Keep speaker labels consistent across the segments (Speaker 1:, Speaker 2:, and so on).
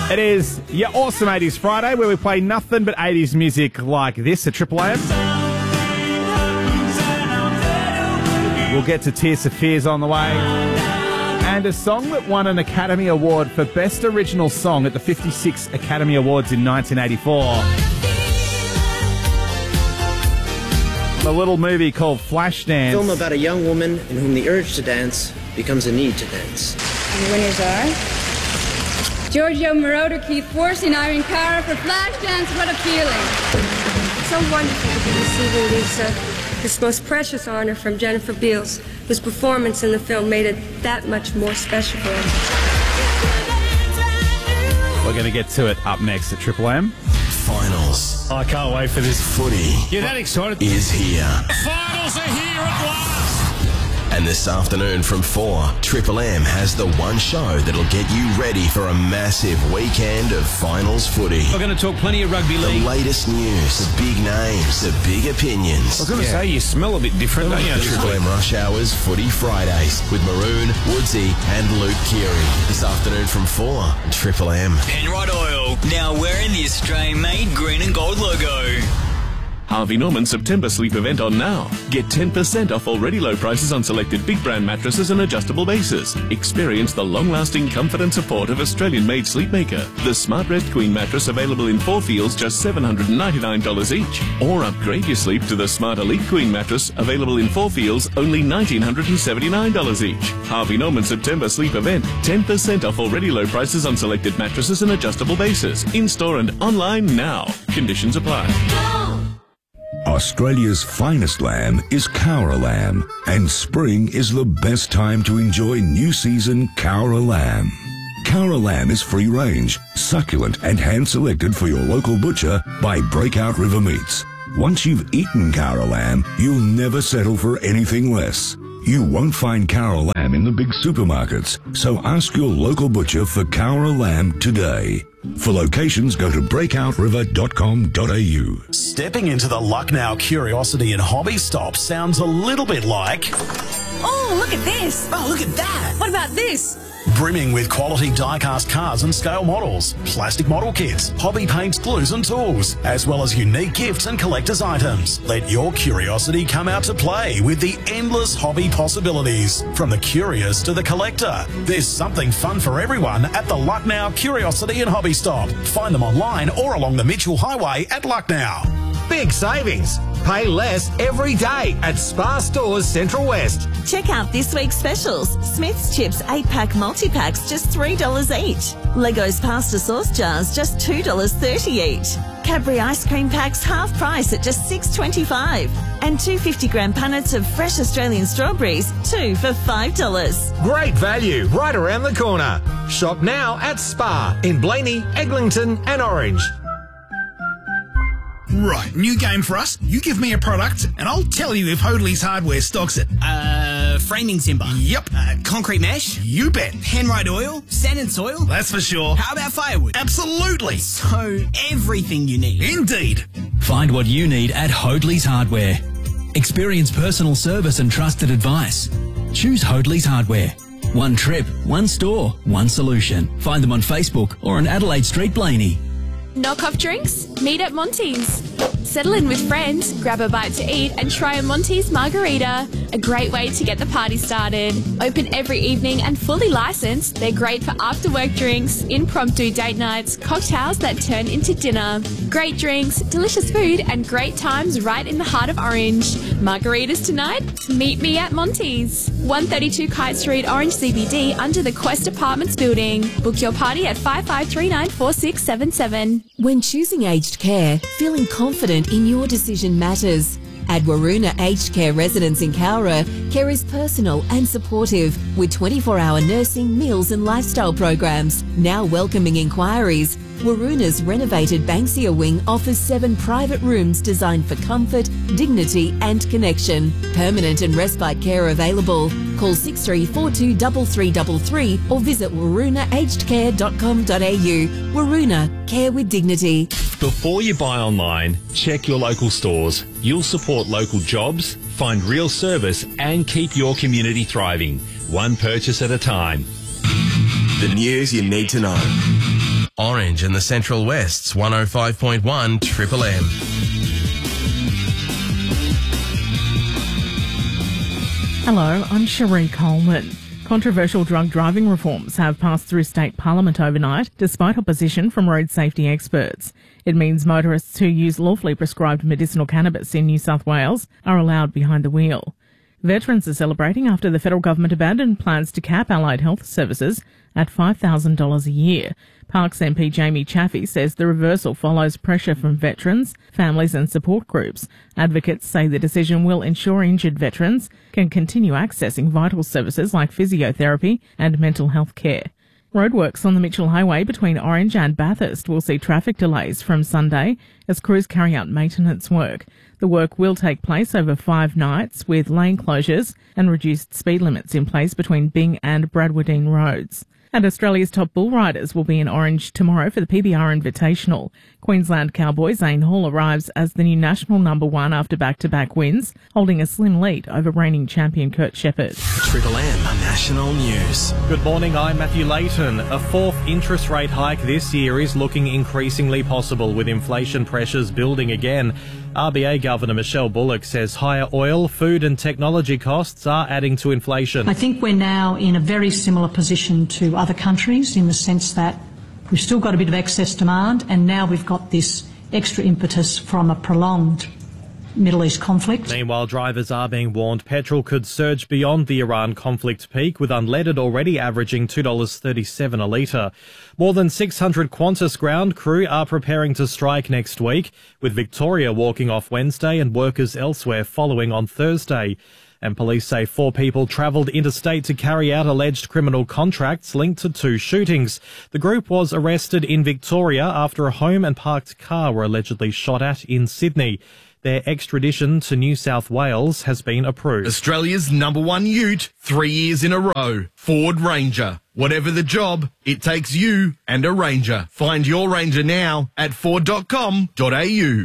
Speaker 1: It is your Awesome 80s Friday, where we play nothing but 80s music like this at Triple M. We'll get to Tears for Fears on the way. And a song that won an Academy Award for Best Original Song at the 56 Academy Awards in 1984. A little movie called Flashdance.
Speaker 2: A film about a young woman in whom the urge to dance becomes a need to dance.
Speaker 3: And the winners are Giorgio Moroder, Keith Forsey, and Irene Cara for Flashdance. What a feeling.
Speaker 4: So wonderful to be receiving this most precious honor from Jennifer Beals, whose performance in the film made it that much more special for us.
Speaker 1: We're going to get to it up next at Triple M.
Speaker 5: Finals.
Speaker 6: I can't wait for this.
Speaker 5: Footy.
Speaker 6: You're that excited?
Speaker 5: Is here.
Speaker 6: The finals are here at last.
Speaker 5: And this afternoon from 4, Triple M has the one show that'll get you ready for a massive weekend of finals footy.
Speaker 7: We're going to talk plenty of rugby league.
Speaker 5: The latest news, the big names, the big opinions.
Speaker 6: I was going to say, you smell a bit different, don't you?
Speaker 5: Triple M Rush Hours Footy Fridays with Maroon, Woodsy and Luke Keary. This afternoon from 4, Triple M.
Speaker 8: Penrite Oil, now wearing the Australian-made green and gold logo.
Speaker 9: Harvey Norman September sleep event on now. Get 10% off already low prices on selected big brand mattresses and adjustable bases. Experience the long-lasting comfort and support of Australian-made Sleepmaker. The Smart Rest Queen mattress available in 4 feels just $799 each. Or upgrade your sleep to the Smart Elite Queen mattress available in 4 feels only $1,979 each. Harvey Norman September sleep event. 10% off already low prices on selected mattresses and adjustable bases. In-store and online now. Conditions apply.
Speaker 10: Australia's finest lamb is Cowra lamb, and spring is the best time to enjoy new season Cowra lamb. Cowra lamb is free range, succulent and hand-selected for your local butcher by Breakout River Meats. Once you've eaten Cowra lamb, you'll never settle for anything less. You won't find Cowra lamb in the big supermarkets, so ask your local butcher for Cowra lamb today. For locations, go to breakoutriver.com.au.
Speaker 11: Stepping into the Lucknow Curiosity and Hobby Stop sounds a little bit like...
Speaker 12: Oh, look at this.
Speaker 11: Oh, look at that.
Speaker 12: What about this?
Speaker 11: Brimming with quality die-cast cars and scale models, plastic model kits, hobby paints, glues and tools, as well as unique gifts and collector's items. Let your curiosity come out to play with the endless hobby possibilities. From the curious to the collector, there's something fun for everyone at the Lucknow Curiosity and Hobby Stop. Find them online or along the Mitchell Highway at Lucknow.
Speaker 13: Big savings. Pay less every day at Spar Stores Central West.
Speaker 14: Check out this week's specials. Smith's Chips 8-pack multi-packs just $3 each. Leggo's pasta sauce jars just $2.30 each. Cadbury ice cream packs half price at just $6.25. And 2 50-gram punnets of fresh Australian strawberries, 2 for $5.
Speaker 13: Great value right around the corner. Shop now at Spar in Blaney, Eglinton and Orange.
Speaker 15: Right, new game for us. You give me a product, and I'll tell you if Hoadley's Hardware stocks it.
Speaker 16: Framing timber.
Speaker 15: Yep.
Speaker 16: Concrete mesh.
Speaker 15: You bet.
Speaker 16: Penrite oil. Sand and soil.
Speaker 15: That's for sure.
Speaker 16: How about firewood?
Speaker 15: Absolutely.
Speaker 16: So, everything you need.
Speaker 15: Indeed.
Speaker 7: Find what you need at Hoadley's Hardware. Experience personal service and trusted advice. Choose Hoadley's Hardware. One trip, one store, one solution. Find them on Facebook or on Adelaide Street, Blaney.
Speaker 17: Knock-off drinks? Meet at Monty's. Settle in with friends, grab a bite to eat and try a Monty's margarita. A great way to get the party started. Open every evening and fully licensed, they're great for after-work drinks, impromptu date nights, cocktails that turn into dinner. Great drinks, delicious food and great times right in the heart of Orange. Margaritas tonight? Meet me at Monty's. 132 Kite Street, Orange CBD under the Quest Apartments building. Book your party at 55394677.
Speaker 18: When choosing aged care, feeling confident in your decision matters. At Waroona Aged Care Residence in Cowra, care is personal and supportive with 24-hour nursing, meals and lifestyle programs. Now welcoming inquiries, Waroona's renovated Banksia wing offers 7 private rooms designed for comfort, dignity and connection. Permanent and respite care available. Call 6342 3333 or visit waroonaagedcare.com.au. Waroona, care with dignity.
Speaker 19: Before you buy online, check your local stores. You'll support local jobs, find real service and keep your community thriving. One purchase at a time.
Speaker 5: The news you need to know. Orange and the Central West's 105.1 Triple M.
Speaker 20: Hello, I'm Cherie Coleman. Controversial drug driving reforms have passed through state parliament overnight, despite opposition from road safety experts. It means motorists who use lawfully prescribed medicinal cannabis in New South Wales are allowed behind the wheel. Veterans are celebrating after the federal government abandoned plans to cap allied health services at $5,000 a year. Parks MP Jamie Chaffey says the reversal follows pressure from veterans, families and support groups. Advocates say the decision will ensure injured veterans can continue accessing vital services like physiotherapy and mental health care. Roadworks on the Mitchell Highway between Orange and Bathurst will see traffic delays from Sunday as crews carry out maintenance work. The work will take place over 5 nights with lane closures and reduced speed limits in place between Byng and Bradwardine roads. And Australia's top bull riders will be in Orange tomorrow for the PBR Invitational. Queensland cowboy Zane Hall arrives as the new national number 1 after back-to-back wins, holding a slim lead over reigning champion Kurt Shepherd.
Speaker 5: Triple M National News.
Speaker 21: Good morning, I'm Matthew Layton. A 4th interest rate hike this year is looking increasingly possible with inflation pressures building again. RBA Governor Michelle Bullock says higher oil, food and technology costs are adding to inflation.
Speaker 22: I think we're now in a very similar position to other countries in the sense that we've still got a bit of excess demand and now we've got this extra impetus from a prolonged Middle East conflict.
Speaker 21: Meanwhile, drivers are being warned petrol could surge beyond the Iran conflict peak, with unleaded already averaging $2.37 a litre. More than 600 Qantas ground crew are preparing to strike next week, with Victoria walking off Wednesday and workers elsewhere following on Thursday. And police say 4 people travelled interstate to carry out alleged criminal contracts linked to 2 shootings. The group was arrested in Victoria after a home and parked car were allegedly shot at in Sydney. Their extradition to New South Wales has been approved.
Speaker 23: Australia's number 1 ute, 3 years in a row. Ford Ranger. Whatever the job, it takes you and a Ranger. Find your Ranger now at ford.com.au.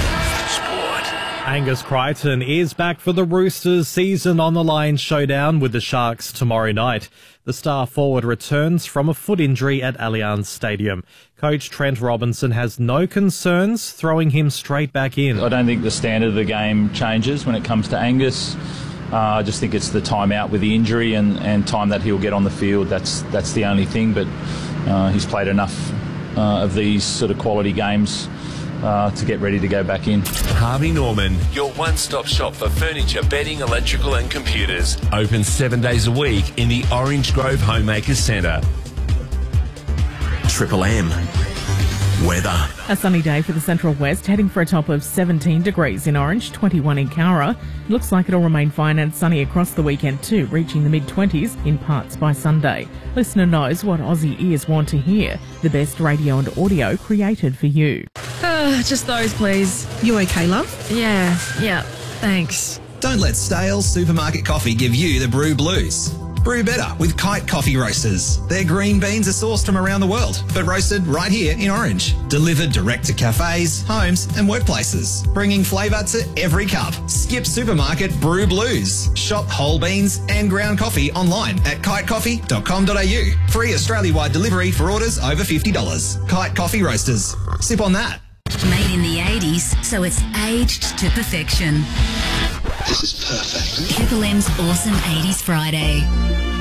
Speaker 21: Angus Crichton is back for the Roosters' season on the line showdown with the Sharks tomorrow night. The star forward returns from a foot injury at Allianz Stadium. Coach Trent Robinson has no concerns throwing him straight back in.
Speaker 24: I don't think the standard of the game changes when it comes to Angus. I just think it's the time out with the injury and time that he'll get on the field. That's the only thing, but he's played enough of these sort of quality games to get ready to go back in.
Speaker 5: Harvey Norman, your one-stop shop for furniture, bedding, electrical and computers. Open 7 days a week in the Orange Grove Homemakers Centre. Triple M. Weather.
Speaker 20: A sunny day for the Central West, heading for a top of 17 degrees in Orange, 21 in Cowra. Looks like it'll remain fine and sunny across the weekend too, reaching the mid-20s in parts by Sunday. Listener knows what Aussie ears want to hear. The best radio and audio created for you.
Speaker 12: Just those, please. You okay, love? Yeah, thanks.
Speaker 25: Don't let stale supermarket coffee give you the brew blues. Brew better with Kite Coffee Roasters. Their green beans are sourced from around the world, but roasted right here in Orange. Delivered direct to cafes, homes and workplaces, bringing flavour to every cup. Skip supermarket brew blues. Shop whole beans and ground coffee online at kitecoffee.com.au. Free Australia-wide delivery for orders over $50. Kite Coffee Roasters. Sip on that.
Speaker 26: Made in the 80s, so it's aged to perfection.
Speaker 27: This is perfect.
Speaker 26: Triple M's Awesome 80s Friday.